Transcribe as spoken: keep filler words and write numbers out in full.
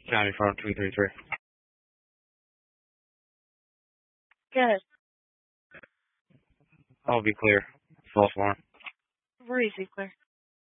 County Farm two three three. Good. I'll be clear. False alarm. Where is he clear?